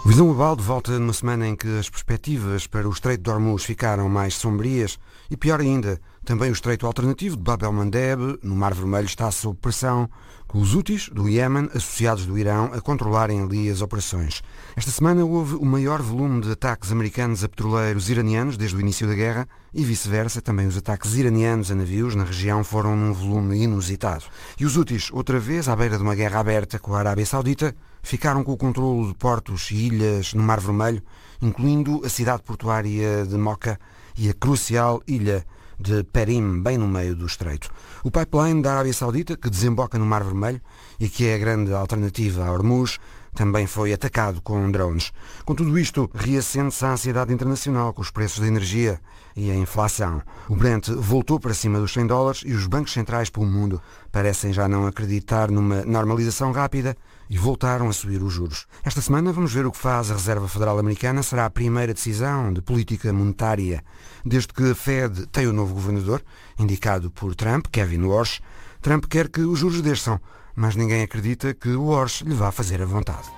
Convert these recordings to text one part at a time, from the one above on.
Visão Global de volta numa semana em que as perspectivas para o Estreito de Hormuz ficaram mais sombrias e, pior ainda, também o Estreito Alternativo de Bab el-Mandeb, no Mar Vermelho, está sob pressão, com os Houthis do Iémen, associados do Irão, a controlarem ali as operações. Esta semana houve o maior volume de ataques americanos a petroleiros iranianos desde o início da guerra e vice-versa. Também os ataques iranianos a navios na região foram num volume inusitado. E os Houthis, outra vez à beira de uma guerra aberta com a Arábia Saudita, ficaram com o controlo de portos e ilhas no Mar Vermelho, incluindo a cidade portuária de Mocha e a crucial ilha de Perim, bem no meio do estreito. O pipeline da Arábia Saudita, que desemboca no Mar Vermelho e que é a grande alternativa a Hormuz, também foi atacado com drones. Com tudo isto, reacende-se a ansiedade internacional com os preços da energia e a inflação. O Brent voltou para cima dos $100 e os bancos centrais pelo mundo parecem já não acreditar numa normalização rápida e voltaram a subir os juros. Esta semana vamos ver o que faz a Reserva Federal Americana. Será a primeira decisão de política monetária desde que a Fed tem o novo governador, indicado por Trump, Kevin Warsh. Trump quer que os juros desçam, mas ninguém acredita que o Warsh lhe vá fazer a vontade.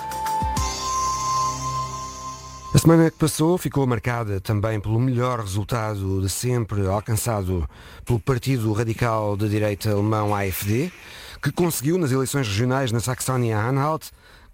A semana que passou ficou marcada também pelo melhor resultado de sempre alcançado pelo partido radical de direita alemão AfD, que conseguiu nas eleições regionais na Saxónia-Anhalt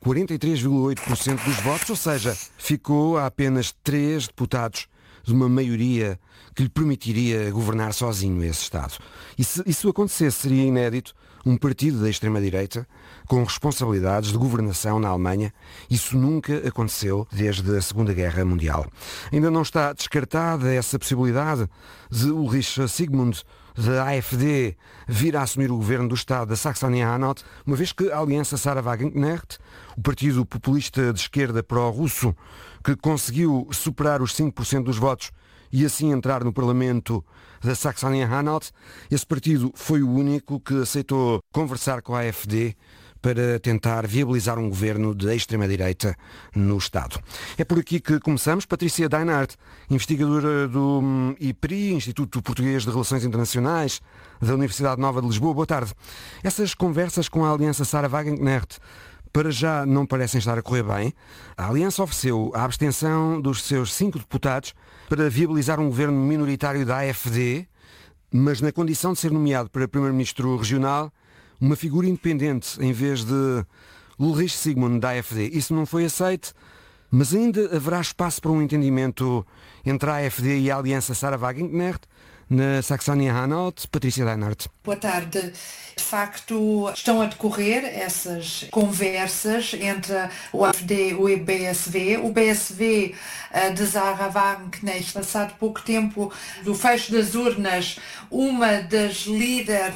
43,8% dos votos, ou seja, ficou a apenas 3 deputados de uma maioria que lhe permitiria governar sozinho esse Estado. E se isso acontecesse, seria inédito um partido da extrema-direita com responsabilidades de governação na Alemanha. Isso nunca aconteceu desde a Segunda Guerra Mundial. Ainda não está descartada essa possibilidade de Ulrich Sigmund, da AfD, vir a assumir o governo do Estado da Saxónia-Anhalt, uma vez que a Aliança Sarah Wagenknecht, o partido populista de esquerda pró-russo, que conseguiu superar os 5% dos votos e assim entrar no Parlamento da Saxónia-Anhalt, esse partido foi o único que aceitou conversar com a AfD para tentar viabilizar um governo de extrema-direita no Estado. É por aqui que começamos. Patrícia Deinhardt, investigadora do IPRI, Instituto Português de Relações Internacionais, da Universidade Nova de Lisboa. Boa tarde. Essas conversas com a Aliança Sarah Wagenknecht para já não parecem estar a correr bem. A Aliança ofereceu a abstenção dos seus 5 deputados para viabilizar um governo minoritário da AfD, mas na condição de ser nomeado para primeiro-ministro regional uma figura independente em vez de Ulrich Sigmund da AfD. Isso não foi aceito, mas ainda haverá espaço para um entendimento entre a AfD e a Aliança Sarah Wagenknecht na Saxónia-Anhalt. Patrícia Deinhardt. Boa tarde. De facto, estão a decorrer essas conversas entre o AfD e o BSV. O BSV de Sarah Wagenknecht, passado pouco tempo do fecho das urnas, uma das líderes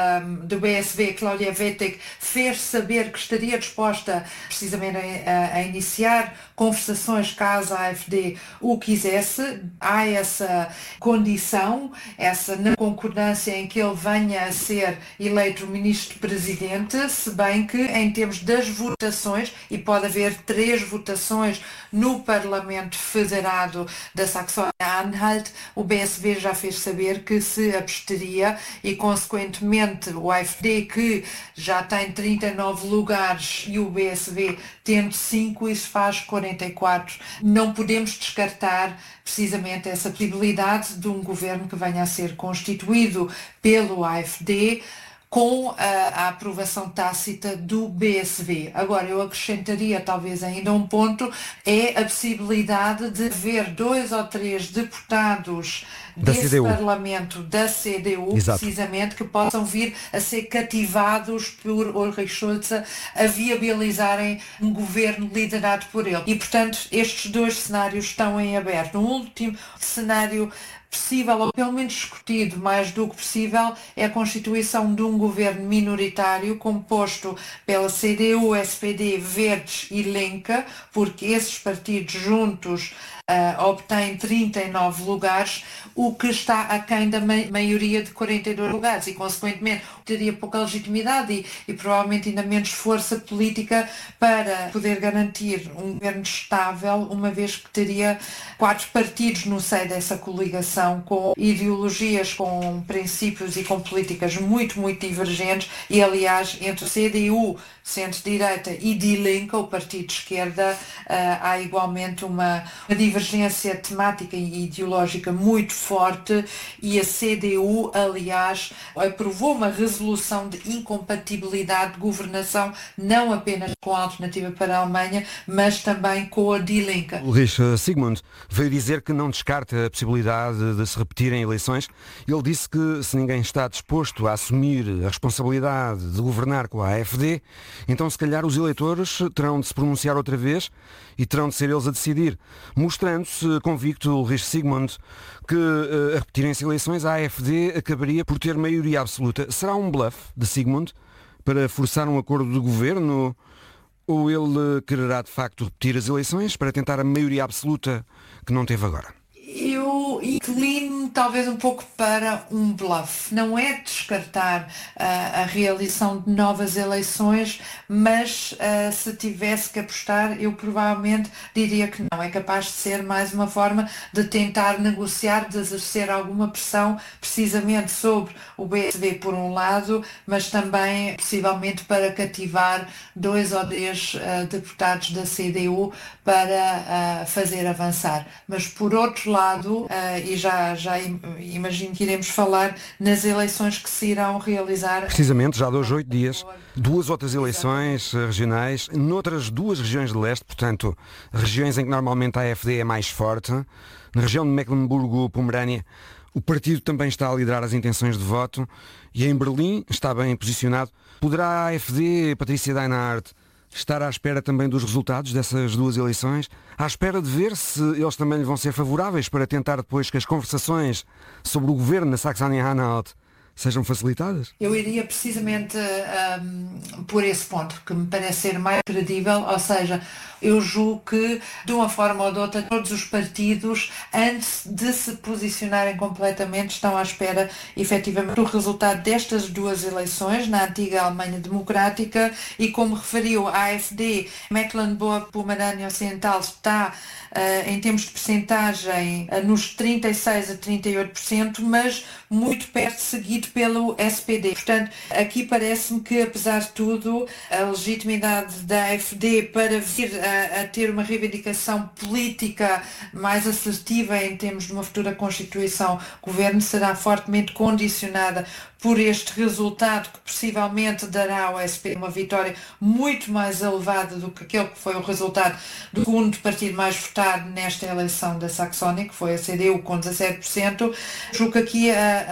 do BSV, Claudia Wettig, fez saber que estaria disposta precisamente a iniciar conversações caso a AfD o quisesse. Há essa condição, essa na concordância em que ele venha a ser eleito ministro-presidente, se bem que em termos das votações, e pode haver 3 votações no Parlamento Federado da Saxónia-Anhalt, o BSV já fez saber que se absteria e, consequentemente, o AfD, que já tem 39 lugares e o BSV tendo 5, isso faz 44. Não podemos descartar precisamente essa possibilidade de um governo que venha a ser constituído pelo AfD com a aprovação tácita do BSV. Agora, eu acrescentaria talvez ainda um ponto, é a possibilidade de haver 2 ou 3 deputados desse Parlamento da CDU, Exato, precisamente, que possam vir a ser cativados por Ulrich Schulz a viabilizarem um governo liderado por ele. E, portanto, estes 2 cenários estão em aberto. Um último cenário possível, ou pelo menos discutido mais do que possível, é a constituição de um governo minoritário composto pela CDU, SPD, Verdes e Linke, porque esses partidos juntos obtém 39 lugares, o que está aquém da maioria de 42 lugares e, consequentemente, teria pouca legitimidade e provavelmente ainda menos força política para poder garantir um governo estável, uma vez que teria 4 partidos no seio dessa coligação com ideologias, com princípios e com políticas muito, muito divergentes e, aliás, entre o CDU, centro-direita e Die Linke, o partido de esquerda, há igualmente uma divergência temática e ideológica muito forte, e a CDU, aliás, aprovou uma resolução de incompatibilidade de governação, não apenas com a Alternativa para a Alemanha, mas também com a Die Linke. Ulrich Sigmund veio dizer que não descarta a possibilidade de se repetirem eleições. Ele disse que se ninguém está disposto a assumir a responsabilidade de governar com a AfD, então se calhar os eleitores terão de se pronunciar outra vez e terão de ser eles a decidir, mostrando-se convicto Ulrich Sigmund que a repetirem-se eleições a AfD acabaria por ter maioria absoluta. Será um bluff de Sigmund para forçar um acordo de governo, ou ele quererá de facto repetir as eleições para tentar a maioria absoluta que não teve agora? Eu inclino talvez um pouco para um bluff. Não é descartar a realização de novas eleições, mas se tivesse que apostar, eu provavelmente diria que não. É capaz de ser mais uma forma de tentar negociar, de exercer alguma pressão precisamente sobre o BSV por um lado, mas também possivelmente para cativar 2 ou 3 deputados da CDU para fazer avançar. Mas por outro lado, e já imagino que iremos falar nas eleições que se irão realizar. Precisamente, já de hoje 8 dias, 2 outras eleições regionais, noutras 2 regiões de leste, portanto, regiões em que normalmente a AfD é mais forte. Na região de Mecklemburgo-Pomerânia, o partido também está a liderar as intenções de voto, e em Berlim está bem posicionado. Poderá a AfD, Patrícia Deinhardt, estar à espera também dos resultados dessas 2 eleições, à espera de ver se eles também lhe vão ser favoráveis para tentar depois que as conversações sobre o governo na Saxónia-Anhalt sejam facilitadas? Eu iria precisamente por esse ponto, que me parece ser mais credível, ou seja, eu julgo que, de uma forma ou de outra, todos os partidos, antes de se posicionarem completamente, estão à espera, efetivamente, do resultado destas 2 eleições, na antiga Alemanha Democrática, e como referiu, a AfD, Mecklenburg-Pomerânia Ocidental, está, em termos de percentagem, nos 36% a 38%, mas muito perto, seguido pelo SPD. Portanto, aqui parece-me que, apesar de tudo, a legitimidade da AfD para vir a ter uma reivindicação política mais assertiva em termos de uma futura Constituição, governo, será fortemente condicionada por este resultado, que possivelmente dará ao SPD uma vitória muito mais elevada do que aquele que foi o resultado do segundo partido mais votado nesta eleição da Saxónia, que foi a CDU, com 17%. Julgo que aqui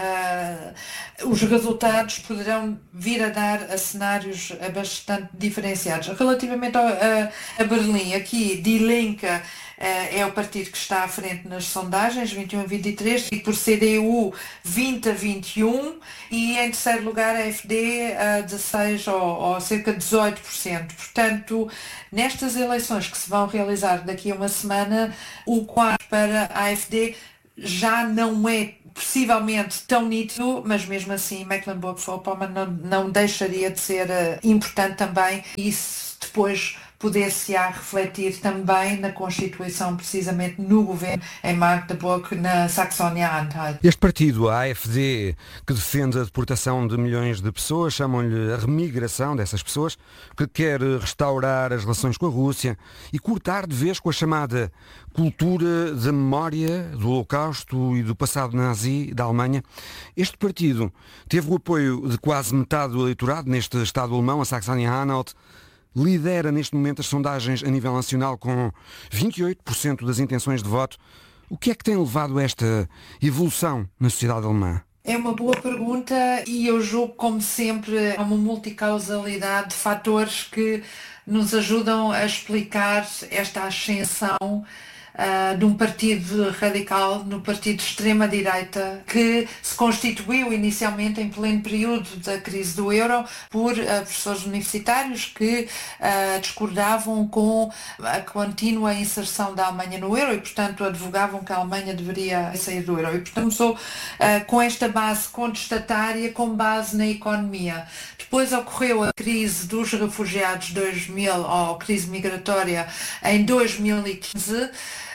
os resultados poderão vir a dar a cenários bastante diferenciados. Relativamente a Berlim, aqui Die Linke é o partido que está à frente nas sondagens, 21 a 23, e por CDU 20 a 21, e em terceiro lugar a AfD 16 ou cerca de 18%. Portanto, nestas eleições que se vão realizar daqui a uma semana, o quadro para a AfD já não é possivelmente tão nítido, mas mesmo assim Mecklenburg-Vorpommern não deixaria de ser importante também, e isso depois poder-se-á refletir também na Constituição, precisamente no governo em Magdeburg, na Saxónia-Anhalt. Este partido, a AfD, que defende a deportação de milhões de pessoas, chamam-lhe a remigração dessas pessoas, que quer restaurar as relações com a Rússia e cortar de vez com a chamada cultura da memória do Holocausto e do passado nazi da Alemanha. Este partido teve o apoio de quase metade do eleitorado neste Estado alemão, a Saxónia-Anhalt. Lidera neste momento as sondagens a nível nacional com 28% das intenções de voto. O que é que tem levado a esta evolução na sociedade alemã? É uma boa pergunta, e eu julgo, como sempre, há uma multicausalidade de fatores que nos ajudam a explicar esta ascensão de um partido radical, no partido de extrema-direita, que se constituiu inicialmente em pleno período da crise do euro por professores universitários que discordavam com a contínua inserção da Alemanha no euro e, portanto, advogavam que a Alemanha deveria sair do euro. E, portanto, começou com esta base contestatária, com base na economia. Depois ocorreu a crise dos refugiados 2000, ou crise migratória, em 2015,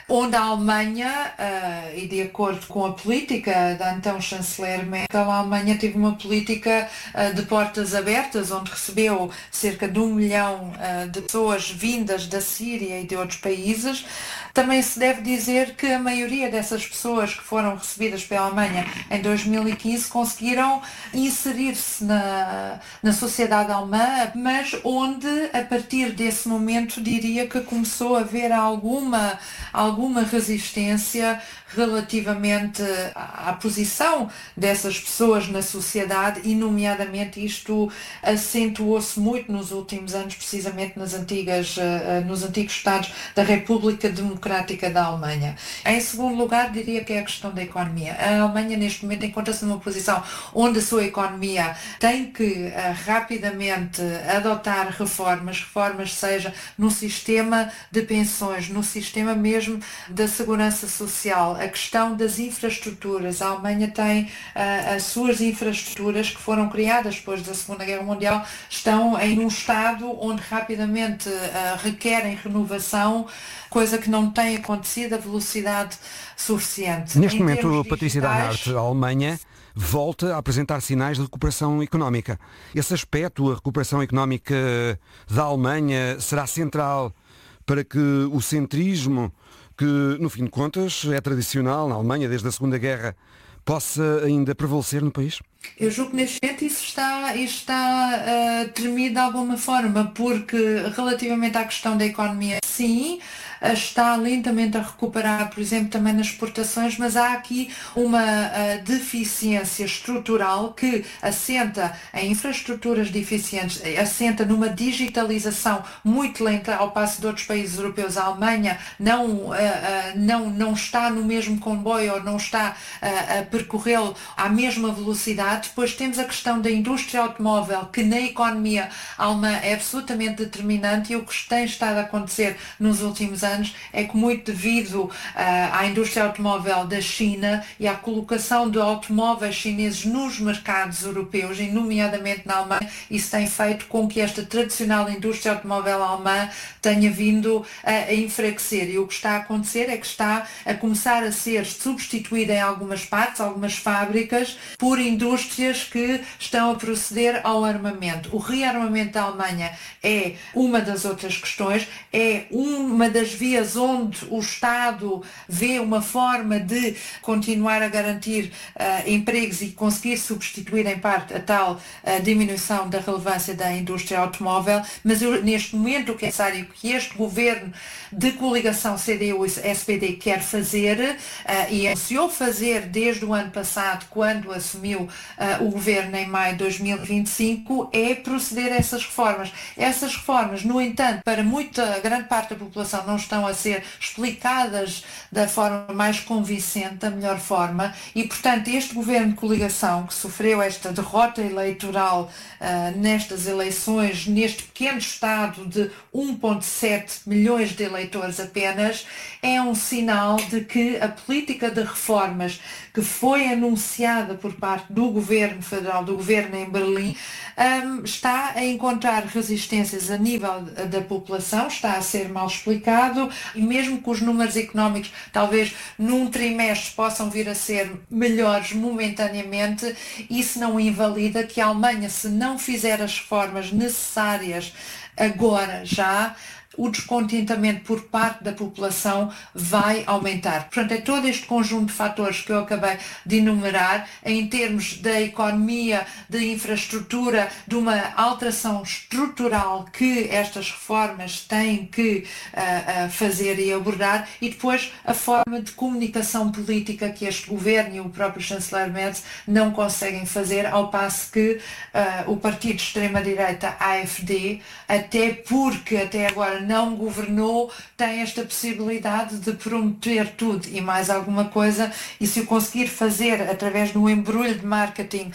onde a Alemanha, e de acordo com a política da então chanceler Merkel, a Alemanha teve uma política de portas abertas, onde recebeu cerca de 1 milhão de pessoas vindas da Síria e de outros países. Também se deve dizer que a maioria dessas pessoas que foram recebidas pela Alemanha em 2015 conseguiram inserir-se na sociedade alemã, mas onde, a partir desse momento, diria que começou a haver alguma resistência relativamente à posição dessas pessoas na sociedade e, nomeadamente, isto acentuou-se muito nos últimos anos, precisamente nos antigos Estados da República Democrática da Alemanha. Em segundo lugar, diria que é a questão da economia. A Alemanha, neste momento, encontra-se numa posição onde a sua economia tem que rapidamente adotar reformas, seja no sistema de pensões, no sistema mesmo da segurança social, a questão das infraestruturas. A Alemanha tem as suas infraestruturas que foram criadas depois da Segunda Guerra Mundial, estão em um estado onde rapidamente requerem renovação, coisa que não tem acontecido a velocidade suficiente. Neste momento, Patrícia Deinhardt, a Alemanha volta a apresentar sinais de recuperação económica. Esse aspecto, a recuperação económica da Alemanha, será central para que o centrismo, que no fim de contas é tradicional na Alemanha desde a Segunda Guerra, possa ainda prevalecer no país? Eu julgo que neste momento isso está tremido de alguma forma, porque relativamente à questão da economia, sim, está lentamente a recuperar, por exemplo, também nas exportações, mas há aqui uma deficiência estrutural que assenta em infraestruturas deficientes, assenta numa digitalização muito lenta, ao passo de outros países europeus. A Alemanha não está no mesmo comboio, ou não está a percorrê-lo à mesma velocidade. Depois temos a questão da indústria automóvel, que na economia alemã é absolutamente determinante, e o que tem estado a acontecer nos últimos anos é que, muito devido à indústria automóvel da China e à colocação de automóveis chineses nos mercados europeus, e nomeadamente na Alemanha, isso tem feito com que esta tradicional indústria automóvel alemã tenha vindo a enfraquecer. E o que está a acontecer é que está a começar a ser substituída em algumas partes, algumas fábricas, por indústrias que estão a proceder ao armamento. O rearmamento da Alemanha é uma das outras questões, é uma das vias onde o Estado vê uma forma de continuar a garantir empregos e conseguir substituir em parte a tal diminuição da relevância da indústria automóvel, mas neste momento o que é necessário que este governo de coligação CDU-SPD quer fazer, e anunciou fazer desde o ano passado, quando assumiu o governo em maio de 2025, é proceder a essas reformas. Essas reformas, no entanto, para grande parte da população não estão a ser explicadas da forma mais convincente, da melhor forma, e portanto este governo de coligação, que sofreu esta derrota eleitoral nestas eleições, neste pequeno estado de 1,7 milhões de eleitores apenas, é um sinal de que a política de reformas que foi anunciada por parte do governo federal, do governo em Berlim, está a encontrar resistências a nível da população, está a ser mal explicado, e mesmo que os números económicos talvez num trimestre possam vir a ser melhores momentaneamente, isso não invalida que a Alemanha, se não fizer as reformas necessárias agora já, o descontentamento por parte da população vai aumentar. Portanto, é todo este conjunto de fatores que eu acabei de enumerar, em termos da economia, de infraestrutura, de uma alteração estrutural que estas reformas têm que fazer e abordar, e depois a forma de comunicação política que este governo e o próprio chanceler Merz não conseguem fazer, ao passo que o partido de extrema-direita, AfD, até porque até agora não governou, tem esta possibilidade de prometer tudo e mais alguma coisa, e se o conseguir fazer através de um embrulho de marketing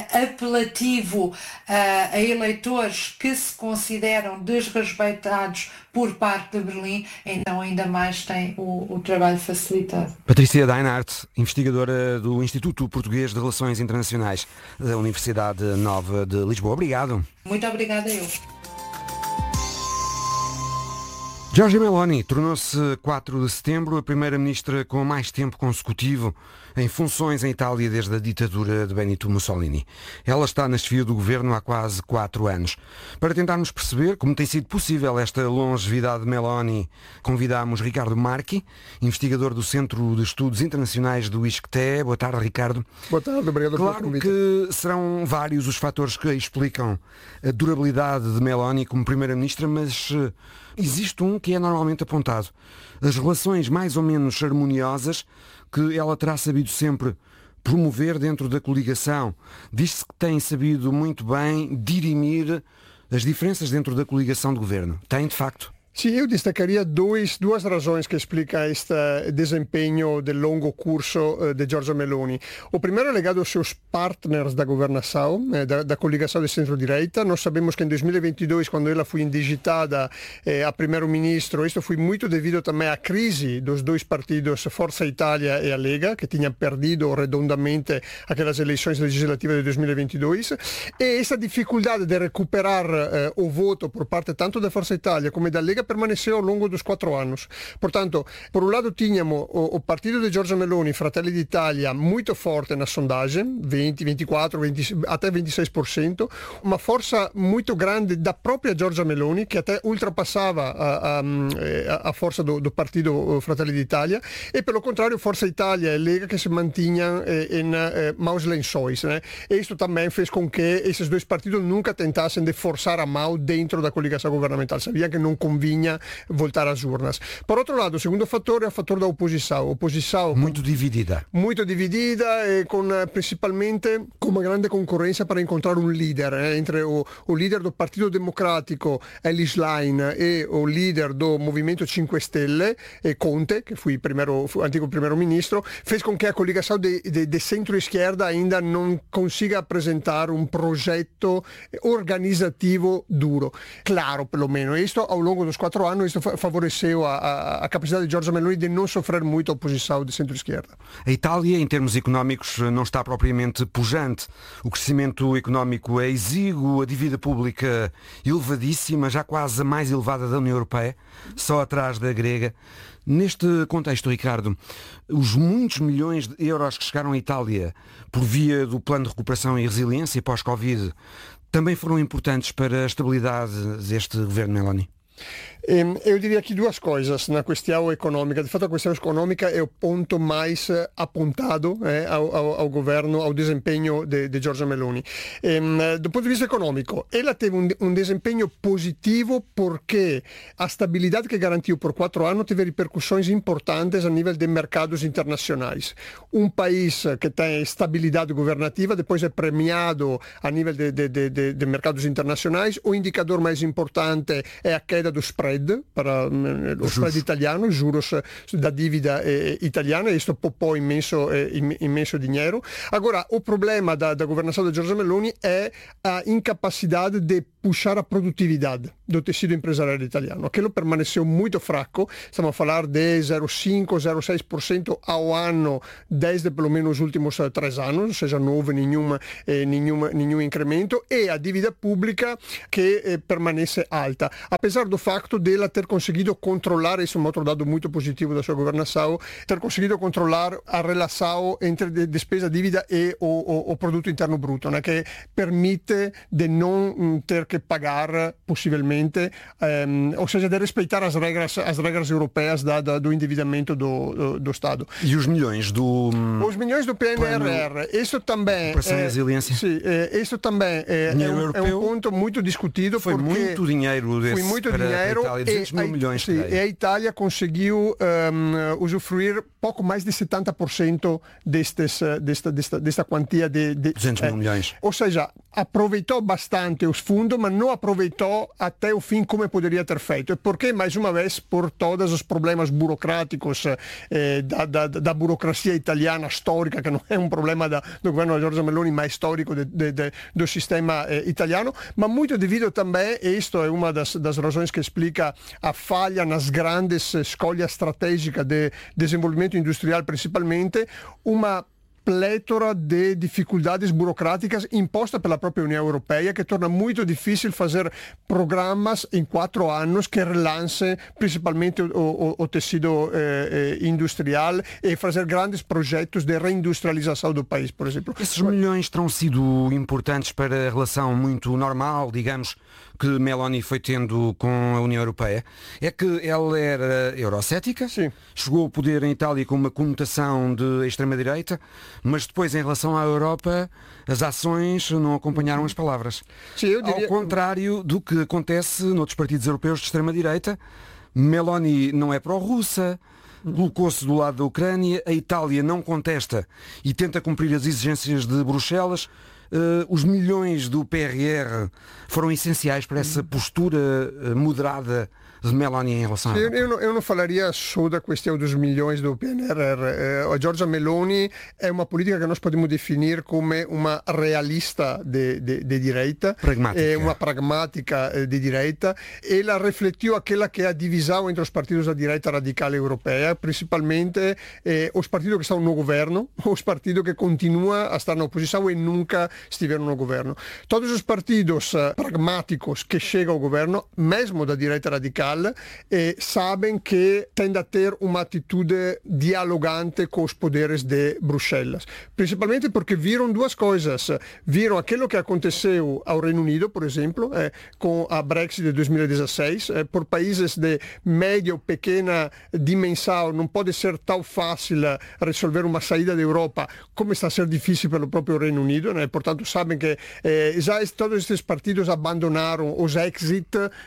apelativo a eleitores que se consideram desrespeitados por parte de Berlim, então ainda mais tem o trabalho facilitado. Patrícia Deinhardt, investigadora do Instituto Português de Relações Internacionais da Universidade Nova de Lisboa. Obrigado. Muito obrigada eu. Giorgia Meloni tornou-se 4 de setembro a primeira-ministra com mais tempo consecutivo em funções em Itália desde a ditadura de Benito Mussolini. Ela está na chefia do governo há quase 4 anos. Para tentarmos perceber como tem sido possível esta longevidade de Meloni, convidamos Ricardo Marchi, investigador do Centro de Estudos Internacionais do ISCTE. Boa tarde, Ricardo. Boa tarde, obrigado pelo convite. Claro que serão vários os fatores que explicam a durabilidade de Meloni como primeira-ministra, mas existe um que é normalmente apontado. As relações mais ou menos harmoniosas que ela terá sabido sempre promover dentro da coligação. Diz-se que tem sabido muito bem dirimir as diferenças dentro da coligação de governo. Tem, de facto? Sì, io destacaria due ragioni che explica este desempenho del longo curso de Giorgia Meloni. O primeiro é ligado aos seus partners da governação, da coligação de centro-direita. Nós sabemos que em 2022, quando ela foi indigitada a primeiro-ministro, isto foi muito devido também à crise dos dois partidos, Forza Italia e a Lega, que tinham perdido redondamente aquelas eleições legislativas de 2022. E essa dificuldade de recuperar o voto por parte tanto da Forza Italia como da Lega permaneceu ao longo dos 4 anos. Portanto, por um lado tínhamos o partido de Giorgia Meloni, Fratelli d'Italia, muito forte na sondagem, 20, 24, 20, até 26%, uma força muito grande da própria Giorgia Meloni, que até ultrapassava a força do partido Fratelli d'Italia, e pelo contrário Forza Italia e Lega que se mantinham em maus lençóis, né? E isso também fez com que esses dois partidos nunca tentassem de forçar a mão dentro da coligação governamental. Sabiam que não convinha voltar às urnas. Por outro lado, o segundo fator é o fator da oposição. Oposição muito dividida. Muito dividida, e principalmente com uma grande concorrência para encontrar um líder. Entre o líder do Partido Democratico, Elly Schlein, e o líder do Movimento 5 Stelle, Conte, que foi antigo primeiro-ministro, fez com que a coligação de centro-esquerda ainda não consiga apresentar um projeto organizativo duro. Claro, pelo menos. Isto, ao longo dos 4 anos, isto favoreceu a capacidade de Giorgia Meloni de não sofrer muito a oposição de centro-esquerda. A Itália, em termos económicos, não está propriamente pujante. O crescimento económico é exíguo, a dívida pública elevadíssima, já quase a mais elevada da União Europeia, só atrás da grega. Neste contexto, Ricardo, os muitos milhões de euros que chegaram à Itália por via do Plano de Recuperação e Resiliência pós-Covid também foram importantes para a estabilidade deste governo Meloni? Eu diria aqui 2 coisas na questão econômica. De fato, a questão econômica é o ponto mais apontado ao governo, ao desempenho de Giorgia Meloni. Do ponto de vista econômico, ela teve um desempenho positivo porque a estabilidade que garantiu por 4 anos teve repercussões importantes a nível de mercados internacionais. Um país que tem estabilidade governativa depois é premiado a nível de mercados internacionais. O indicador mais importante é a queda do spread para o spread italiano, os juros da dívida italiana, e isso poupou imenso dinheiro. Agora, o problema da governação de Giorgia Meloni é a incapacidade de puxar a produtividade do tecido empresarial italiano. Aquilo permaneceu muito fraco, estamos a falar de 0,5, 0,6% ao ano desde pelo menos os últimos 3 anos, ou seja, não houve nenhum incremento, e a dívida pública que permanece alta, apesar do facto de ela ter conseguido controlar, isso é um outro dado muito positivo da sua governação, ter conseguido controlar a relação entre despesa, dívida e o produto interno bruto, né, que permite de não ter que pagar possivelmente, ou seja, de respeitar as regras europeias do endividamento do Estado. E os milhões do PNRR, isso também resiliência. Sim, isso também é um ponto muito discutido. Foi muito dinheiro para a Itália, 200 mil milhões. Sim, e a Itália conseguiu usufruir pouco mais de 70% desta quantia de 200 mil milhões. Ou seja, aproveitou bastante os fundos, mas não aproveitou até o fim como poderia ter feito. E porque, mais uma vez, por todos os problemas burocráticos da burocracia italiana histórica, que não é um problema do governo de Giorgia Meloni, mas histórico do sistema italiano, mas muito devido também, e isto é uma das razões que explica a falha nas grandes escolhas estratégicas de desenvolvimento industrial, principalmente, uma plétora de dificuldades burocráticas imposta pela própria União Europeia, que torna muito difícil fazer programas em 4 anos que relancem principalmente o tecido industrial e fazer grandes projetos de reindustrialização do país, por exemplo. Esses milhões terão sido importantes para a relação muito normal, digamos, que Meloni foi tendo com a União Europeia. É que ela era eurocética, sim, chegou ao poder em Itália com uma conotação de extrema-direita, mas depois, em relação à Europa, as ações não acompanharam as palavras. Sim, eu diria... Ao contrário do que acontece noutros partidos europeus de extrema-direita, Meloni não é pró-russa, colocou-se do lado da Ucrânia, a Itália não contesta e tenta cumprir as exigências de Bruxelas. Os milhões do PRR foram essenciais para essa postura moderada de Meloni em relação a... Eu não falaria só da questão dos milhões do PNRR. A Giorgia Meloni é uma política que nós podemos definir como uma realista de direita, uma pragmática de direita. Ela refletiu aquela que é a divisão entre os partidos da direita radical europeia, principalmente os partidos que estão no governo, os partidos que continuam a estar na oposição e nunca estiveram no governo. Todos os partidos pragmáticos que chegam ao governo, mesmo da direita radical, sabem que tende a ter uma atitude dialogante com os poderes de Bruxelas. Principalmente porque viram duas coisas. Viram aquilo que aconteceu ao Reino Unido, por exemplo, com a Brexit de 2016. Por países de média ou pequena dimensão não pode ser tão fácil resolver uma saída da Europa como está a ser difícil pelo próprio Reino Unido. Portanto, sabem que já todos estes partidos abandonaram os exit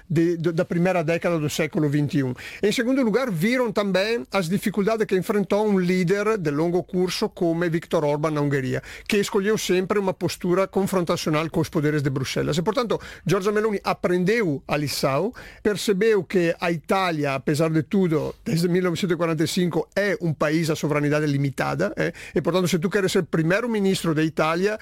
da primeira década do século XXI. Em segundo lugar, viram também as dificuldades que enfrentou um líder de longo curso como Viktor Orban na Hungria, que escolheu sempre uma postura confrontacional com os poderes de Bruxelas. E, portanto, Giorgia Meloni aprendeu a lição, percebeu que a Itália, apesar de tudo, desde 1945 é um país a soberanidade limitada, e, portanto, se tu queres ser primeiro-ministro da Itália,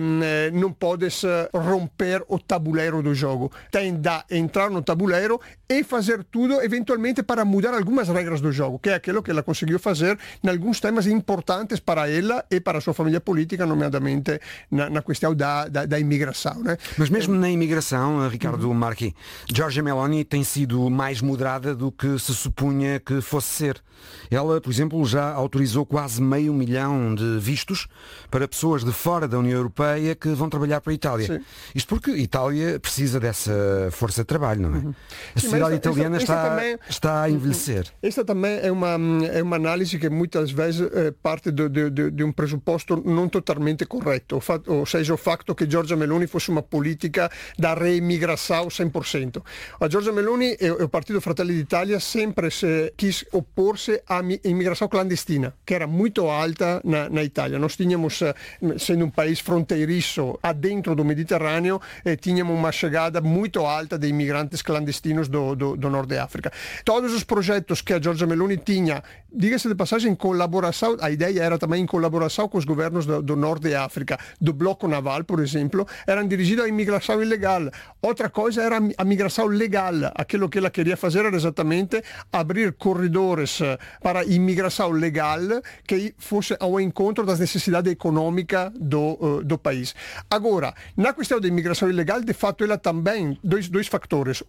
não podes romper o tabuleiro do jogo. Tem de entrar no tabuleiro e fazer tudo, eventualmente, para mudar algumas regras do jogo, que é aquilo que ela conseguiu fazer em alguns temas importantes para ela e para a sua família política, nomeadamente na questão da imigração. Né? Mas mesmo na imigração, Ricardo Marchi, Giorgia Meloni tem sido mais moderada do que se supunha que fosse ser. Ela, por exemplo, já autorizou quase 500 mil de vistos para pessoas de fora da União Europeia que vão trabalhar para a Itália. Sim. Isto porque a Itália precisa dessa força de trabalho, não é? A sociedade italiana está a envelhecer. Esta também é uma análise que muitas vezes parte de um pressuposto não totalmente correto, ou seja, o facto que Giorgia Meloni fosse uma política da reimigração 100%. A Giorgia Meloni e o Partito Fratelli d'Italia sempre quis opor-se à imigração clandestina, que era muito alta na Itália. Nós tínhamos, sendo um país fronteiriço adentro do Mediterrâneo, tínhamos uma chegada muito alta de imigrantes clandestinos do Norte de África. Todos os projetos que a Giorgia Meloni tinha, diga-se de passagem, em colaboração, a ideia era também em colaboração com os governos do Norte de África, do Bloco Naval, por exemplo, eram dirigidos à imigração ilegal. Outra coisa era a migração legal. Aquilo que ela queria fazer era exatamente abrir corredores para a imigração legal que fosse ao encontro das necessidades econômicas do país. Agora, na questão da imigração ilegal, de fato, ela também, dois fatores.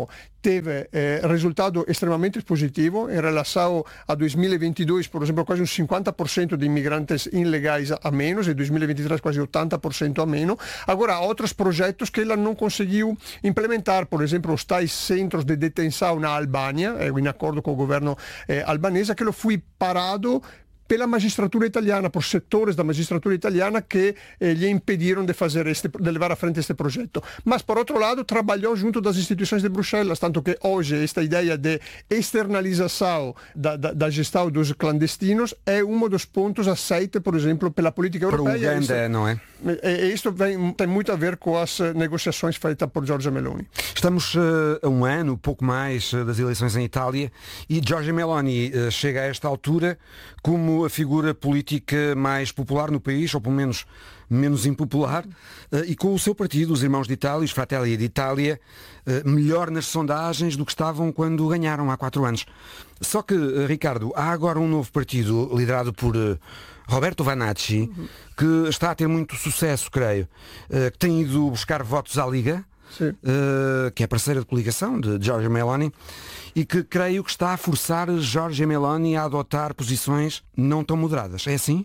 Teve resultado extremamente positivo em relação a 2022, por exemplo, quase uns 50% de imigrantes ilegais a menos, e 2023 quase 80% a menos. Agora, há outros projetos que ela não conseguiu implementar, por exemplo, os tais centros de detenção na Albânia, em acordo com o governo albanese, que foi parado pela magistratura italiana, por setores da magistratura italiana que lhe impediram de levar à frente este projeto. Mas, por outro lado, trabalhou junto das instituições de Bruxelas, tanto que hoje esta ideia de externalização da gestão dos clandestinos é um dos pontos aceitos, por exemplo, pela política europeia. Para o Uganda, não é? Isto tem muito a ver com as negociações feitas por Giorgia Meloni. Estamos a um ano, pouco mais, das eleições em Itália, e Giorgia Meloni chega a esta altura como tornou a figura política mais popular no país, ou pelo menos menos impopular, e com o seu partido, os Irmãos de Itália, os Fratelli d'Italia, melhor nas sondagens do que estavam quando ganharam há 4 anos. Só que, Ricardo, há agora um novo partido liderado por Roberto Vanacci, que está a ter muito sucesso, creio, que tem ido buscar votos à Liga, que é parceira de coligação de Giorgia Meloni, e que creio que está a forçar Giorgia Meloni a adotar posições não tão moderadas. É assim?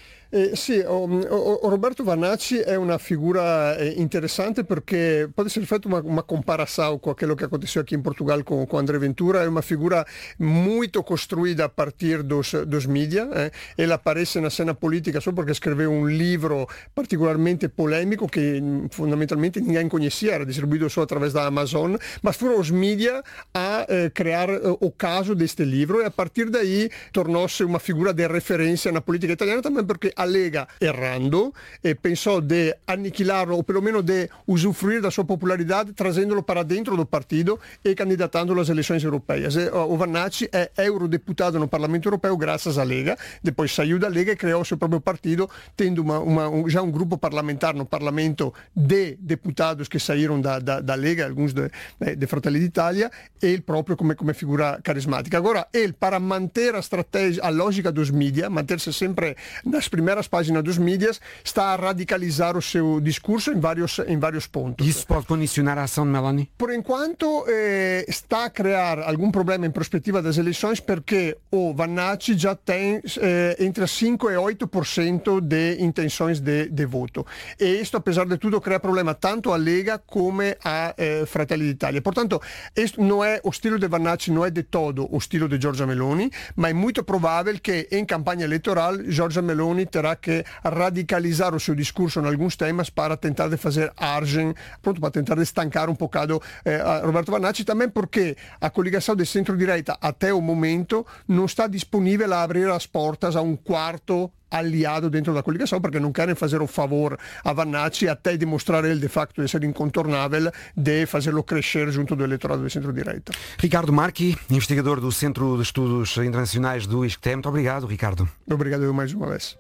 Sì, Roberto Vanacci è una figura interessante perché può essere fatto una comparação com aquilo que aconteceu aqui em Portugal com André Ventura. É uma figura muito construída a partir dos mídia. Ele aparece na cena política só porque escreveu um livro particularmente polêmico que fundamentalmente ninguém conhecia, era distribuído só através da Amazon, mas foram os mídia a criar o caso deste livro e a partir daí tornou-se uma figura de referência na política italiana também porque a Lega, errando, pensò di annichilarlo o perlomeno di usufruire da sua popolaridade trazendolo para dentro do partido e candidatandolo às eleições europeias. O Vanacci è eurodeputato no Parlamento Europeu graças à Lega, depois saiu da Lega e criou o seu próprio partido, tendo já um grupo parlamentar no Parlamento de deputados que saíram da Lega, alguns de Fratelli d'Italia, e ele próprio come figura carismática. Agora, ele, para manter a estratégia, a lógica dos mídia, manter-se sempre nas primeiras páginas dos mídias, está a radicalizar o seu discurso em vários pontos. Isso pode condicionar a ação de Meloni? Por enquanto está a criar algum problema em perspectiva das eleições porque o Vanacci já tem entre 5 e 8% de intenções de voto. E isto, apesar de tudo, cria problema tanto a Lega como a Fratelli d'Italia. Portanto, não é, o estilo de Vanacci não é de todo o estilo de Giorgia Meloni, ma è molto probabile che in campagna elettorale Giorgia Meloni terá que radicalizar o seu discurso em alguns temas para tentar de fazer argem, pronto, para tentar de estancar um bocado a Roberto Vanacci, também porque a coligação de centro-direita até o momento não está disponível a abrir as portas a um quarto aliado dentro da coligação, porque não querem fazer o favor a Vanacci até demonstrar ele de facto ser incontornável, de fazê-lo crescer junto do eleitorado de centro-direita. Ricardo Marchi, investigador do Centro de Estudos Internacionais do ISCTE. Muito obrigado, Ricardo. Obrigado eu mais uma vez.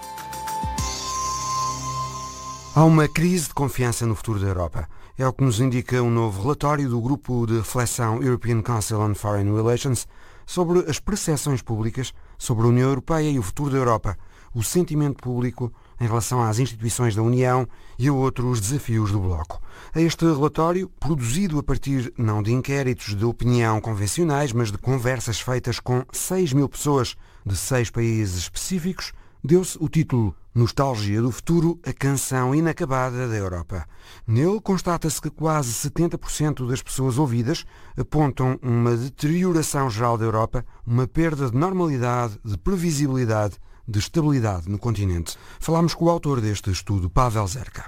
Há uma crise de confiança no futuro da Europa. É o que nos indica um novo relatório do Grupo de Reflexão European Council on Foreign Relations sobre as percepções públicas sobre a União Europeia e o futuro da Europa, o sentimento público em relação às instituições da União e a outros desafios do Bloco. A este relatório, produzido a partir não de inquéritos de opinião convencionais, mas de conversas feitas com 6.000 pessoas de 6 países específicos, deu-se o título Nostalgia do Futuro, a canção inacabada da Europa. Nele constata-se que quase 70% das pessoas ouvidas apontam uma deterioração geral da Europa, uma perda de normalidade, de previsibilidade, de estabilidade no continente. Falámos com o autor deste estudo, Pavel Zerka.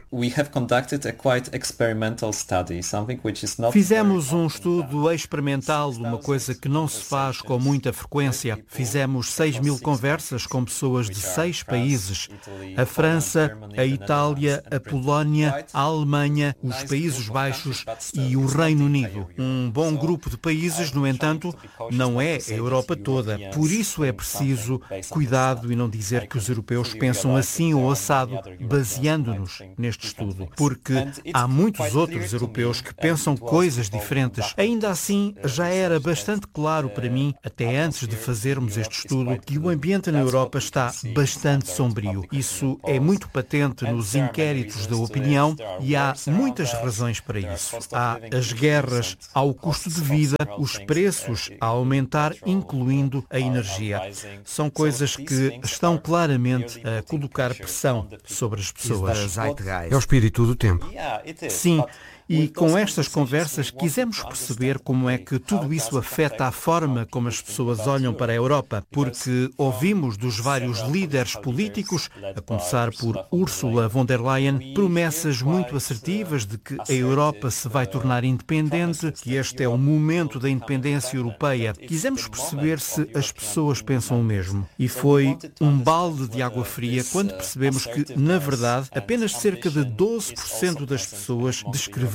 Fizemos um estudo experimental, uma coisa que não se faz com muita frequência. Fizemos 6.000 conversas com pessoas de 6 países. A França, a Itália, a Polónia, a Alemanha, os Países Baixos e o Reino Unido. Um bom grupo de países, no entanto, não é a Europa toda. Por isso é preciso cuidado e não dizer que os europeus pensam assim ou assado, baseando-nos neste estudo, porque há muitos outros europeus que pensam coisas diferentes. Ainda assim, já era bastante claro para mim, até antes de fazermos este estudo, que o ambiente na Europa está bastante sombrio. Isso é muito patente nos inquéritos da opinião e há muitas razões para isso. Há as guerras, há o custo de vida, os preços a aumentar, incluindo a energia. São coisas que estão claramente a colocar pressão sobre as pessoas. É o espírito do tempo. Sim. E com estas conversas quisemos perceber como é que tudo isso afeta a forma como as pessoas olham para a Europa, porque ouvimos dos vários líderes políticos, a começar por Ursula von der Leyen, promessas muito assertivas de que a Europa se vai tornar independente, que este é o momento da independência europeia. Quisemos perceber se as pessoas pensam o mesmo. E foi um balde de água fria quando percebemos que, na verdade, apenas cerca de 12% das pessoas descreveram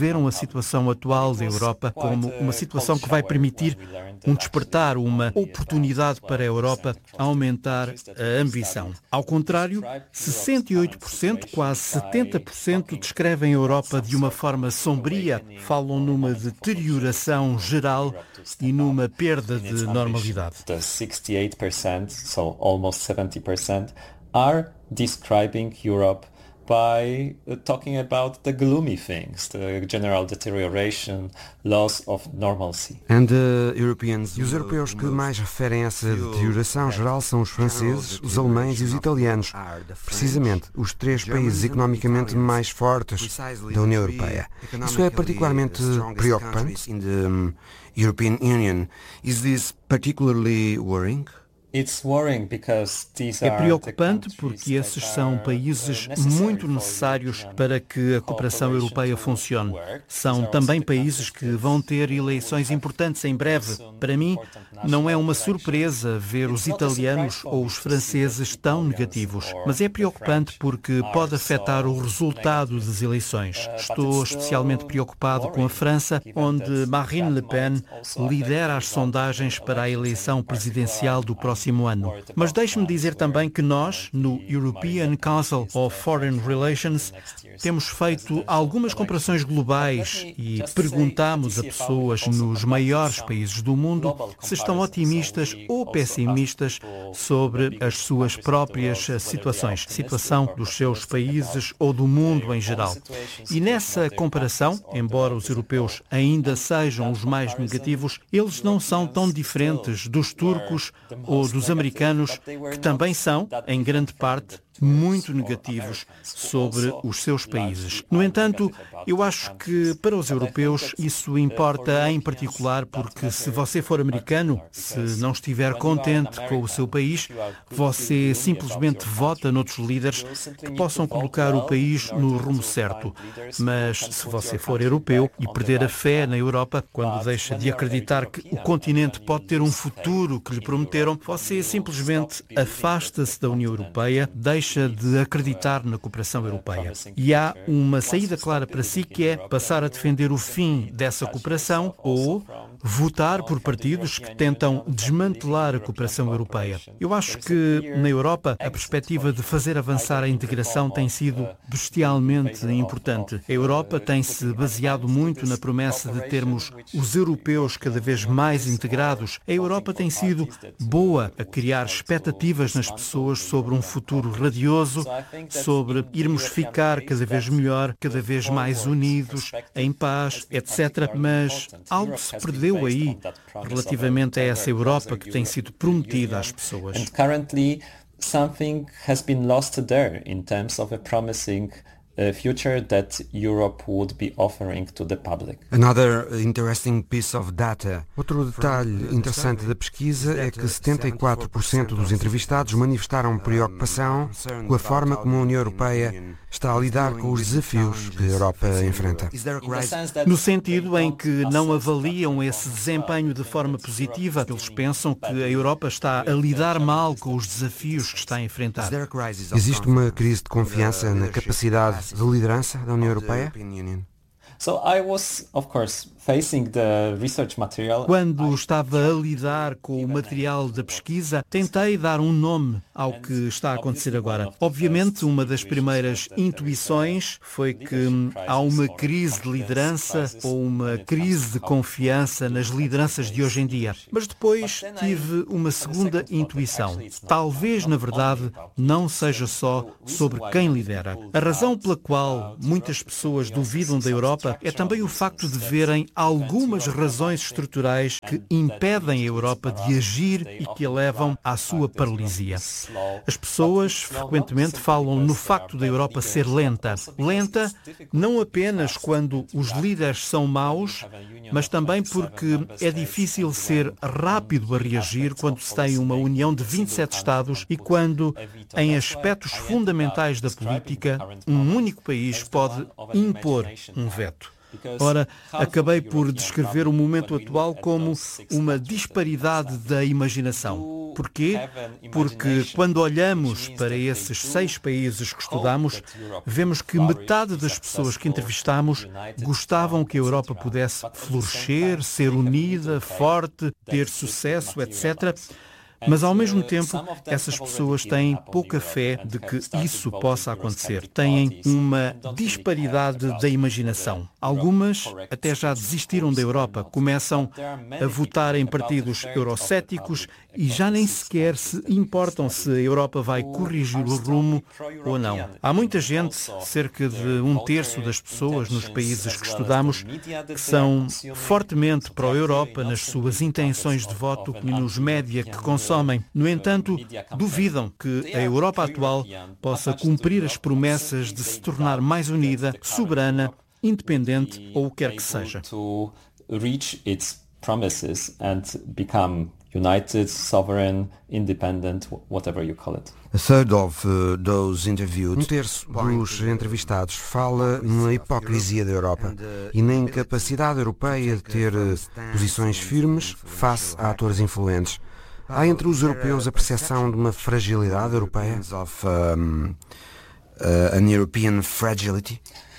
descreveram a situação atual da Europa como uma situação que vai permitir um despertar, uma oportunidade para a Europa aumentar a ambição. Ao contrário, 68%, quase 70%, descrevem a Europa de uma forma sombria, falam numa deterioração geral e numa perda de normalidade. 68%, so almost 70%, are describing Europe by talking about the gloomy things, the general deterioration, loss of normalcy. E os europeus que mais referem essa deterioração geral são os franceses, os alemães e os italianos, precisamente os três países economicamente mais fortes da União Europeia. Isso é particularmente preocupante. European Union. Is this particularly worrying? É preocupante porque esses são países muito necessários para que a cooperação europeia funcione. São também países que vão ter eleições importantes em breve. Para mim, não é uma surpresa ver os italianos ou os franceses tão negativos, mas é preocupante porque pode afetar o resultado das eleições. Estou especialmente preocupado com a França, onde Marine Le Pen lidera as sondagens para a eleição presidencial do próximo ano. Mas deixe-me dizer também que nós, no European Council of Foreign Relations, temos feito algumas comparações globais e perguntamos a pessoas nos maiores países do mundo se estão otimistas ou pessimistas sobre as suas próprias situações, situação dos seus países ou do mundo em geral. E nessa comparação, embora os europeus ainda sejam os mais negativos, eles não são tão diferentes dos turcos ou dos americanos, que também são, em grande parte, muito negativos sobre os seus países. No entanto, eu acho que para os europeus isso importa em particular porque se você for americano, se não estiver contente com o seu país, você simplesmente vota noutros líderes que possam colocar o país no rumo certo. Mas se você for europeu e perder a fé na Europa, quando deixa de acreditar que o continente pode ter um futuro que lhe prometeram, você simplesmente afasta-se da União Europeia, deixa de acreditar na cooperação europeia. E há uma saída clara para si que é passar a defender o fim dessa cooperação ou votar por partidos que tentam desmantelar a cooperação europeia. Eu acho que na Europa a perspectiva de fazer avançar a integração tem sido bestialmente importante. A Europa tem-se baseado muito na promessa de termos os europeus cada vez mais integrados. A Europa tem sido boa a criar expectativas nas pessoas sobre um futuro radioso, sobre irmos ficar cada vez melhor, cada vez mais unidos, em paz, etc. Mas algo se perdeu aí relativamente a essa Europa que tem sido prometida às pessoas. Something has been lost there in terms of a promising future that Europe would be offering to the public. Another interesting piece of data. Outro detalhe interessante da pesquisa é que 74% dos entrevistados manifestaram preocupação com a forma como a União Europeia está a lidar com os desafios que a Europa enfrenta. No sentido em que não avaliam esse desempenho de forma positiva, eles pensam que a Europa está a lidar mal com os desafios que está a enfrentar. Existe uma crise de confiança na capacidade de liderança da União Europeia? So I was, of course, facing the research material. Quando estava a lidar com o material da pesquisa, tentei dar um nome ao que está a acontecer agora. Obviamente, uma das primeiras intuições foi que há uma crise de liderança ou uma crise de confiança nas lideranças de hoje em dia. Mas depois tive uma segunda intuição. Talvez, na verdade, não seja só sobre quem lidera. A razão pela qual muitas pessoas duvidam da Europa é também o facto de verem algumas razões estruturais que impedem a Europa de agir e que a levam à sua paralisia. As pessoas frequentemente falam no facto da Europa ser lenta. Lenta não apenas quando os líderes são maus, mas também porque é difícil ser rápido a reagir quando se tem uma união de 27 Estados e quando, em aspectos fundamentais da política, um único país pode impor um veto. Ora, acabei por descrever o momento atual como uma disparidade da imaginação. Porquê? Porque quando olhamos para esses 6 países que estudamos, vemos que metade das pessoas que entrevistamos gostavam que a Europa pudesse florescer, ser unida, forte, ter sucesso, etc. Mas, ao mesmo tempo, essas pessoas têm pouca fé de que isso possa acontecer. Têm uma disparidade da imaginação. Algumas até já desistiram da Europa, começam a votar em partidos eurocéticos e já nem sequer se importam se a Europa vai corrigir o rumo ou não. Há muita gente, cerca de 1/3 das pessoas nos países que estudamos, que são fortemente pró-Europa nas suas intenções de voto e nos média que consomem. No entanto, duvidam que a Europa atual possa cumprir as promessas de se tornar mais unida, soberana, independente ou o que quer que seja. United, sovereign, independent, whatever you call it. A third of those interviewed, 1/3 dos entrevistados fala na hipocrisia da Europa e na incapacidade europeia de ter posições firmes face a atores influentes. Há entre os europeus a percepção de uma fragilidade europeia, an European fragility.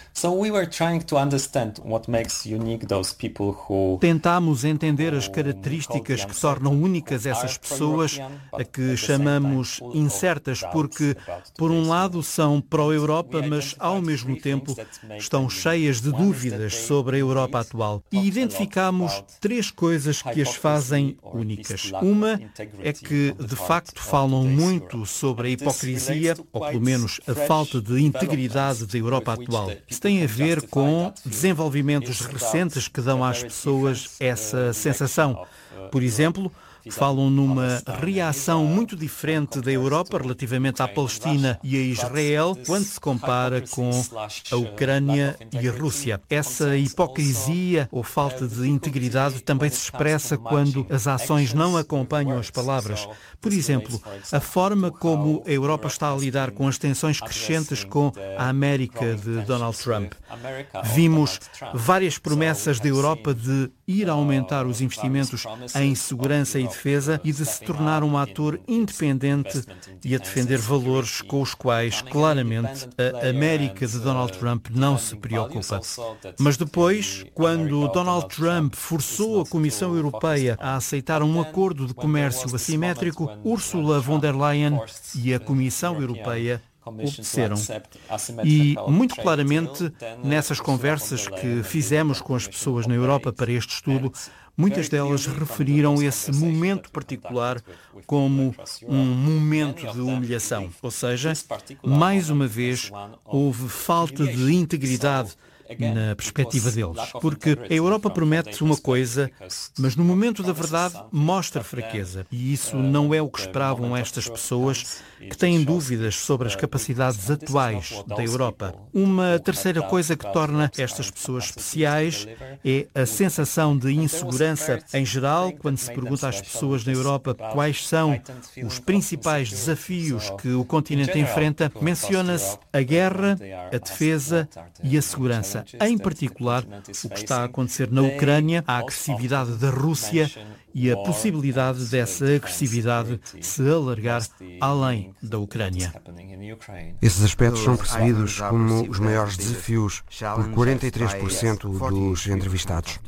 Tentámos entender as características que tornam únicas essas pessoas, a que chamamos incertas, porque, por um lado, são pró-Europa, mas, ao mesmo tempo, estão cheias de dúvidas sobre a Europa atual. E identificámos 3 coisas que as fazem únicas. Uma é que, de facto, falam muito sobre a hipocrisia, ou pelo menos a falta de integridade da Europa atual. Tem a ver com desenvolvimentos recentes que dão às pessoas essa sensação. Por exemplo, falam numa reação muito diferente da Europa relativamente à Palestina e a Israel quando se compara com a Ucrânia e a Rússia. Essa hipocrisia ou falta de integridade também se expressa quando as ações não acompanham as palavras. Por exemplo, a forma como a Europa está a lidar com as tensões crescentes com a América de Donald Trump. Vimos várias promessas da Europa de ir aumentar os investimentos em segurança e defesa e de se tornar um ator independente e a defender valores com os quais, claramente, a América de Donald Trump não se preocupa. Mas depois, quando Donald Trump forçou a Comissão Europeia a aceitar um acordo de comércio assimétrico, Ursula von der Leyen e a Comissão Europeia obedeceram. E, muito claramente, nessas conversas que fizemos com as pessoas na Europa para este estudo, muitas delas referiram esse momento particular como um momento de humilhação. Ou seja, mais uma vez, houve falta de integridade na perspectiva deles. Porque a Europa promete uma coisa, mas no momento da verdade mostra fraqueza. E isso não é o que esperavam estas pessoas que têm dúvidas sobre as capacidades atuais da Europa. Uma terceira coisa que torna estas pessoas especiais é a sensação de insegurança. Em geral, quando se pergunta às pessoas na Europa quais são os principais desafios que o continente enfrenta, menciona-se a guerra, a defesa e a segurança. Em particular, o que está a acontecer na Ucrânia, a agressividade da Rússia e a possibilidade dessa agressividade se alargar além da Ucrânia. Esses aspectos são percebidos como os maiores desafios por 43% dos entrevistados.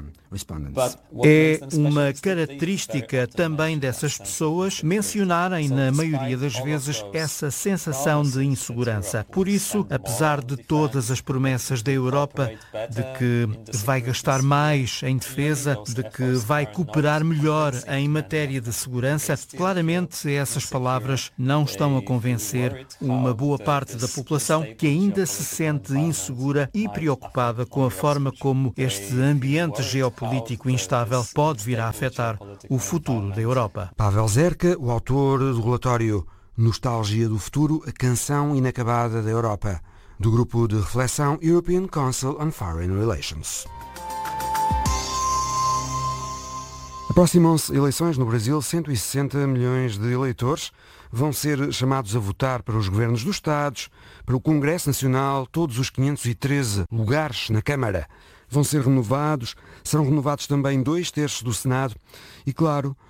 É uma característica também dessas pessoas mencionarem, na maioria das vezes, essa sensação de insegurança. Por isso, apesar de todas as promessas da Europa de que vai gastar mais em defesa, de que vai cooperar melhor em matéria de segurança, claramente essas palavras não estão a convencer uma boa parte da população que ainda se sente insegura e preocupada com a forma como este ambiente geopolítico instável pode vir a afetar o futuro da Europa. Pavel Zerka, o autor do relatório Nostalgia do Futuro, a canção inacabada da Europa, do grupo de reflexão European Council on Foreign Relations. Aproximam-se eleições no Brasil. 160 milhões de eleitores vão ser chamados a votar para os governos dos Estados, para o Congresso Nacional. Todos os 513 lugares na Câmara vão ser renovados. Serão renovados também 2/3 do Senado. E, claro,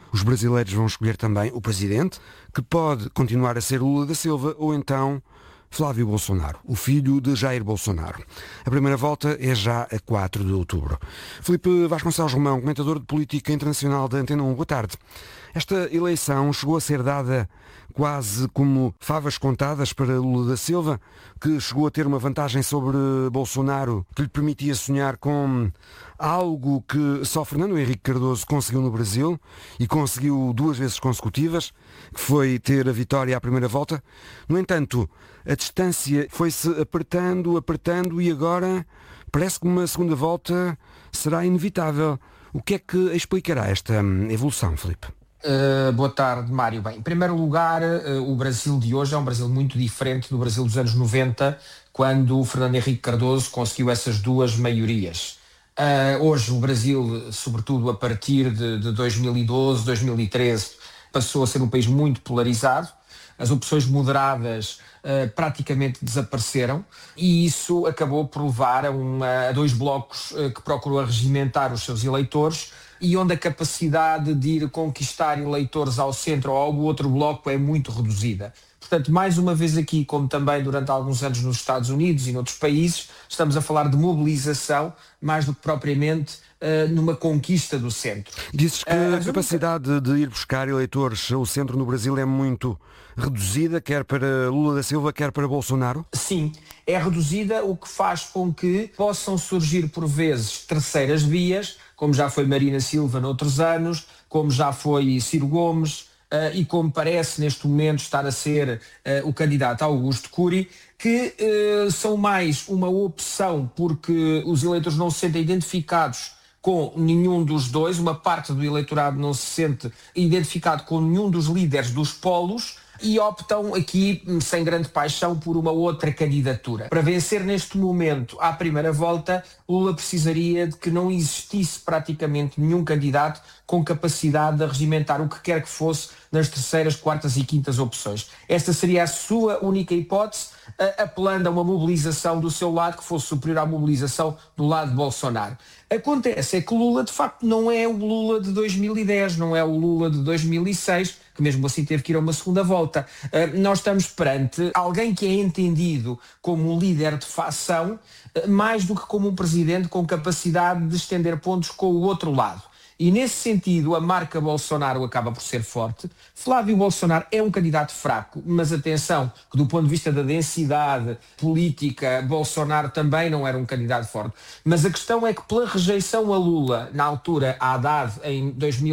Os brasileiros vão escolher também o presidente, que pode continuar a ser Lula da Silva ou então Flávio Bolsonaro, o filho de Jair Bolsonaro. A primeira volta é já a 4 de outubro. Filipe Vasconcelos Romão, comentador de política internacional da Antena 1, boa tarde. Esta eleição chegou a ser dada quase como favas contadas para Lula da Silva, que chegou a ter uma vantagem sobre Bolsonaro que lhe permitia sonhar com algo que só Fernando Henrique Cardoso conseguiu no Brasil e conseguiu 2 vezes consecutivas, que foi ter a vitória à primeira volta. No entanto, a distância foi-se apertando e agora parece que uma segunda volta será inevitável. O que é que explicará esta evolução, Filipe? Boa tarde, Mário. Bem, em primeiro lugar, o Brasil de hoje é um Brasil muito diferente do Brasil dos anos 90, quando o Fernando Henrique Cardoso conseguiu essas 2 maiorias. Hoje o Brasil, sobretudo a partir de 2012, 2013, passou a ser um país muito polarizado. As opções moderadas praticamente desapareceram e isso acabou por levar a 2 blocos que procuram regimentar os seus eleitores e onde a capacidade de ir conquistar eleitores ao centro ou ao outro bloco é muito reduzida. Portanto, mais uma vez aqui, como também durante alguns anos nos Estados Unidos e noutros países, estamos a falar de mobilização mais do que propriamente numa conquista do centro. Dizes que a capacidade de ir buscar eleitores ao centro no Brasil é muito reduzida, quer para Lula da Silva, quer para Bolsonaro? Sim, é reduzida, o que faz com que possam surgir por vezes terceiras vias, como já foi Marina Silva noutros anos, como já foi Ciro Gomes e como parece neste momento estar a ser o candidato Augusto Cury, que são mais uma opção porque os eleitores não se sentem identificados com nenhum dos dois, uma parte do eleitorado não se sente identificado com nenhum dos líderes dos polos e optam aqui, sem grande paixão, por uma outra candidatura. Para vencer neste momento, à primeira volta, Lula precisaria de que não existisse praticamente nenhum candidato com capacidade de regimentar o que quer que fosse nas terceiras, quartas e quintas opções. Esta seria a sua única hipótese, apelando a uma mobilização do seu lado que fosse superior à mobilização do lado de Bolsonaro. Acontece é que Lula, de facto, não é o Lula de 2010, não é o Lula de 2006, que mesmo assim teve que ir a uma segunda volta. Nós estamos perante alguém que é entendido como um líder de facção, mais do que como um presidente com capacidade de estender pontos com o outro lado. E nesse sentido a marca Bolsonaro acaba por ser forte. Flávio Bolsonaro é um candidato fraco, mas atenção, que do ponto de vista da densidade política, Bolsonaro também não era um candidato forte. Mas a questão é que pela rejeição a Lula, na altura a Haddad, em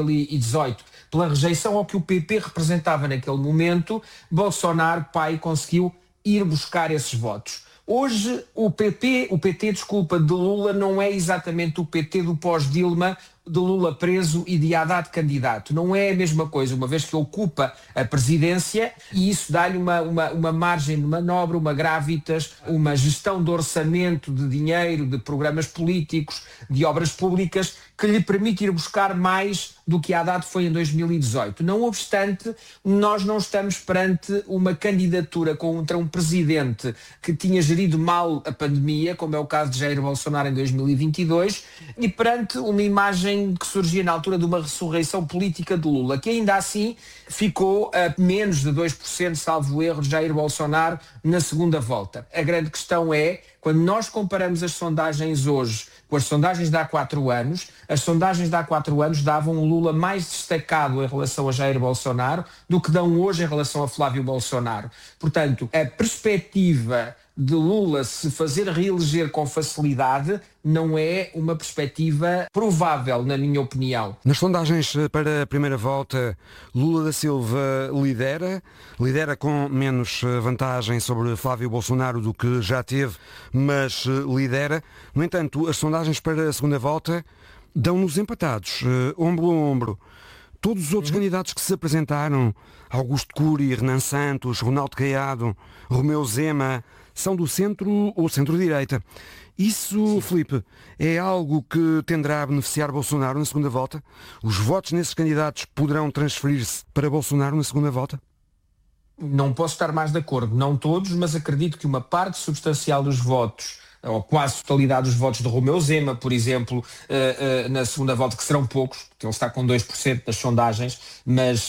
2018, pela rejeição ao que o PP representava naquele momento, Bolsonaro, pai, conseguiu ir buscar esses votos. Hoje o PT de Lula não é exatamente o PT do pós-Dilma, de Lula preso e de Haddad candidato. Não é a mesma coisa, uma vez que ocupa a presidência e isso dá-lhe uma margem de manobra, uma gravitas, uma gestão de orçamento, de dinheiro, de programas políticos, de obras públicas, que lhe permite ir buscar mais do que Haddad foi em 2018. Não obstante, nós não estamos perante uma candidatura contra um presidente que tinha gerido mal a pandemia, como é o caso de Jair Bolsonaro em 2022, e perante uma imagem que surgia na altura de uma ressurreição política de Lula, que ainda assim ficou a menos de 2%, salvo erro, de Jair Bolsonaro na segunda volta. A grande questão é, quando nós comparamos as sondagens hoje com as sondagens de há 4 anos, as sondagens de há 4 anos davam um Lula mais destacado em relação a Jair Bolsonaro do que dão hoje em relação a Flávio Bolsonaro. Portanto, a perspectiva de Lula se fazer reeleger com facilidade não é uma perspectiva provável, na minha opinião. Nas sondagens para a primeira volta, Lula da Silva lidera com menos vantagem sobre Flávio Bolsonaro do que já teve, mas lidera. No entanto, as sondagens para a segunda volta dão-nos empatados, ombro a ombro. Todos os outros candidatos que se apresentaram, Augusto Cury, Renan Santos, Ronaldo Caiado, Romeu Zema, são do centro ou centro-direita. Isso, Filipe, é algo que tenderá a beneficiar Bolsonaro na segunda volta? Os votos nesses candidatos poderão transferir-se para Bolsonaro na segunda volta? Não posso estar mais de acordo. Não todos, mas acredito que uma parte substancial dos votos ou quase totalidade dos votos de Romeu Zema, por exemplo, na segunda volta, que serão poucos, porque ele está com 2% das sondagens, mas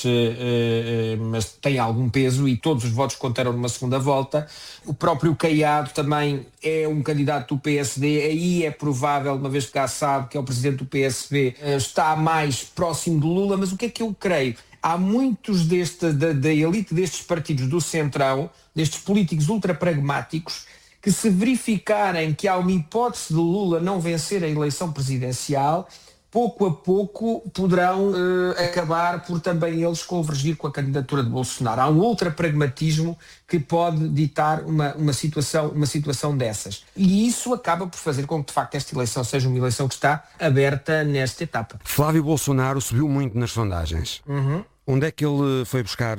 tem algum peso e todos os votos contaram numa segunda volta. O próprio Caiado também é um candidato do PSD, aí é provável, uma vez que cá sabe que é o presidente do PSV, está mais próximo de Lula, mas o que é que eu creio? Há muitos da elite destes partidos do Centrão, destes políticos ultrapragmáticos, que se verificarem que há uma hipótese de Lula não vencer a eleição presidencial, pouco a pouco poderão acabar por também eles convergir com a candidatura de Bolsonaro. Há um ultrapragmatismo que pode ditar uma situação dessas. E isso acaba por fazer com que, de facto, esta eleição seja uma eleição que está aberta nesta etapa. Flávio Bolsonaro subiu muito nas sondagens. Onde é que ele foi buscar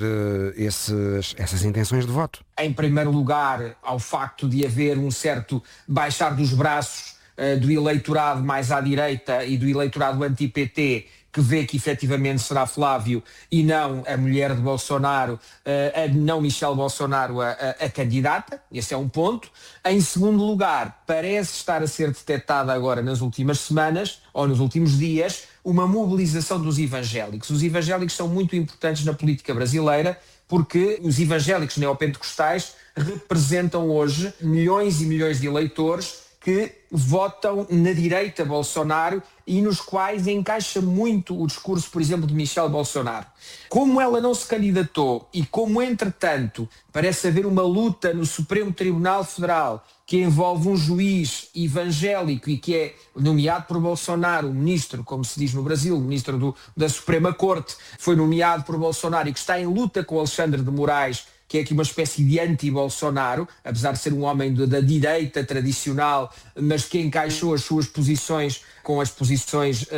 essas intenções de voto? Em primeiro lugar, ao facto de haver um certo baixar dos braços do eleitorado mais à direita e do eleitorado anti-PT, que vê que efetivamente será Flávio e não a mulher de Bolsonaro, não Michelle Bolsonaro a candidata. Esse é um ponto. Em segundo lugar, parece estar a ser detectada agora nas últimas semanas ou nos últimos dias uma mobilização dos evangélicos. Os evangélicos são muito importantes na política brasileira porque os evangélicos neopentecostais representam hoje milhões e milhões de eleitores que votam na direita Bolsonaro e nos quais encaixa muito o discurso, por exemplo, de Michelle Bolsonaro. Como ela não se candidatou e como, entretanto, parece haver uma luta no Supremo Tribunal Federal que envolve um juiz evangélico e que é nomeado por Bolsonaro, o ministro, como se diz no Brasil, o ministro da Suprema Corte, foi nomeado por Bolsonaro e que está em luta com Alexandre de Moraes, que é aqui uma espécie de anti-Bolsonaro, apesar de ser um homem da direita tradicional, mas que encaixou as suas posições com as posições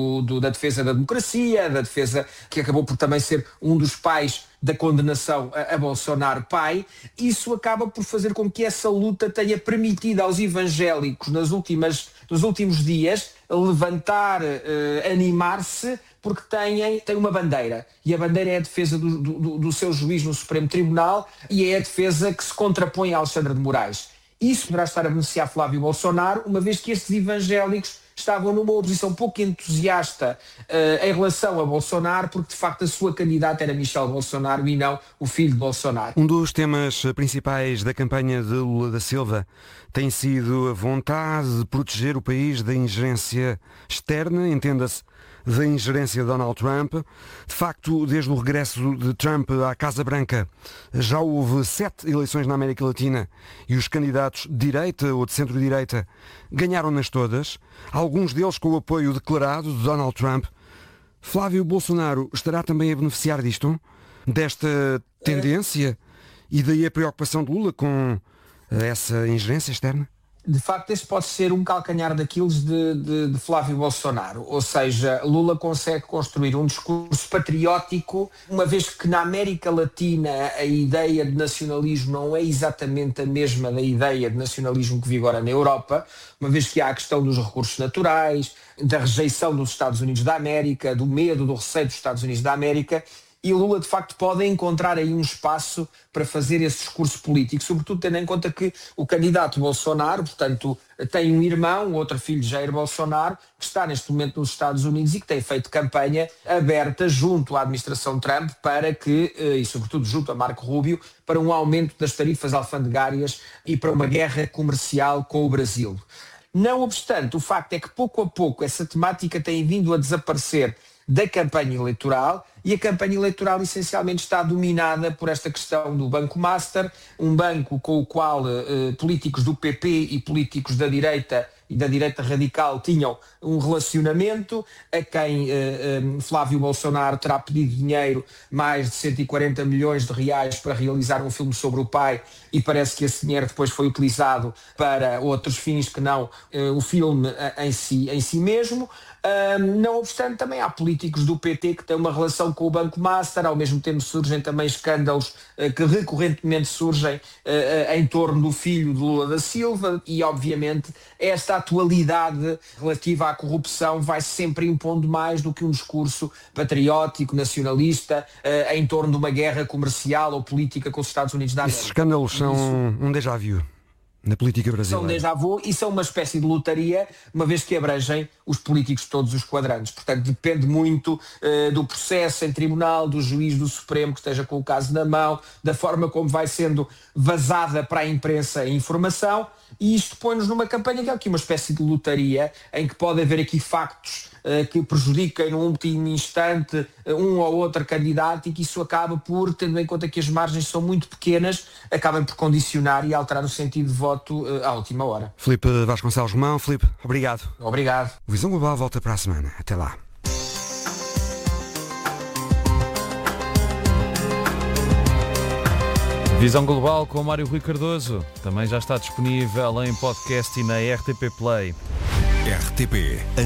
da defesa da democracia, da defesa que acabou por também ser um dos pais da condenação a Bolsonaro pai. Isso acaba por fazer com que essa luta tenha permitido aos evangélicos nos últimos dias levantar, animar-se, porque tem uma bandeira, e a bandeira é a defesa do seu juiz no Supremo Tribunal e é a defesa que se contrapõe a Alexandre de Moraes. Isso poderá estar a beneficiar Flávio Bolsonaro, uma vez que estes evangélicos estavam numa oposição pouco entusiasta em relação a Bolsonaro, porque de facto a sua candidata era Michelle Bolsonaro e não o filho de Bolsonaro. Um dos temas principais da campanha de Lula da Silva tem sido a vontade de proteger o país da ingerência externa, entenda-se, da ingerência de Donald Trump. De facto, desde o regresso de Trump à Casa Branca, já houve 7 eleições na América Latina e os candidatos de direita ou de centro-direita ganharam-nas todas, alguns deles com o apoio declarado de Donald Trump. Flávio Bolsonaro estará também a beneficiar disto, desta tendência, e daí a preocupação de Lula com essa ingerência externa? De facto, este pode ser um calcanhar daqueles de Flávio Bolsonaro. Ou seja, Lula consegue construir um discurso patriótico, uma vez que na América Latina a ideia de nacionalismo não é exatamente a mesma da ideia de nacionalismo que vigora na Europa, uma vez que há a questão dos recursos naturais, da rejeição dos Estados Unidos da América, do medo, do receio dos Estados Unidos da América. E Lula, de facto, pode encontrar aí um espaço para fazer esse discurso político, sobretudo tendo em conta que o candidato Bolsonaro, portanto, tem um irmão, outro filho de Jair Bolsonaro, que está neste momento nos Estados Unidos e que tem feito campanha aberta junto à administração Trump para que, e sobretudo junto a Marco Rubio, para um aumento das tarifas alfandegárias e para uma guerra comercial com o Brasil. Não obstante, o facto é que pouco a pouco essa temática tem vindo a desaparecer da campanha eleitoral, e a campanha eleitoral essencialmente está dominada por esta questão do Banco Master, um banco com o qual políticos do PP e políticos da direita e da direita radical tinham um relacionamento, a quem Flávio Bolsonaro terá pedido dinheiro, mais de 140 milhões de reais, para realizar um filme sobre o pai, e parece que esse dinheiro depois foi utilizado para outros fins que não o filme em si mesmo. Não obstante, também há políticos do PT que têm uma relação com o Banco Master, ao mesmo tempo surgem também escândalos que recorrentemente surgem em torno do filho de Lula da Silva, e obviamente esta atualidade relativa à corrupção vai sempre impondo mais do que um discurso patriótico, nacionalista, em torno de uma guerra comercial ou política com os Estados Unidos da América. Esses escândalos são um déjà vu, na política são brasileira. déjà vu e são uma espécie de lotaria, uma vez que abrangem os políticos de todos os quadrantes. Portanto, depende muito do processo em tribunal, do juiz do Supremo que esteja com o caso na mão, da forma como vai sendo vazada para a imprensa a informação, e isto põe-nos numa campanha que é aqui uma espécie de lotaria, em que pode haver aqui factos que prejudiquem no último instante um ou outro candidato, e que isso acaba por, tendo em conta que as margens são muito pequenas, acabam por condicionar e alterar o sentido de voto à última hora. Filipe Vasconcelos Romão, Filipe, obrigado. Obrigado. O Visão Global volta para a semana. Até lá. Visão Global com Mário Rui Cardoso. Também já está disponível em podcast e na RTP Play. RTP